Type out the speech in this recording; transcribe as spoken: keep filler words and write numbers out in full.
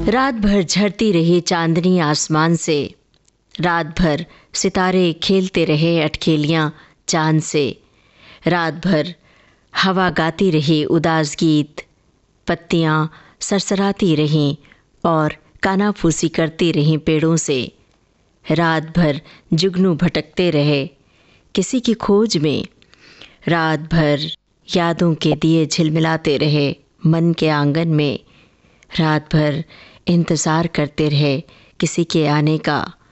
रात भर झड़ती रही चांदनी आसमान से, रात भर सितारे खेलते रहे अटखेलियाँ चांद से, रात भर हवा गाती रही उदास गीत, पत्तियाँ सरसराती रहीं और कानाफूसी करती रहीं पेड़ों से। रात भर जुगनू भटकते रहे किसी की खोज में, रात भर यादों के दिए झिलमिलाते रहे मन के आंगन में, रात भर इंतज़ार करते रहे किसी के आने का।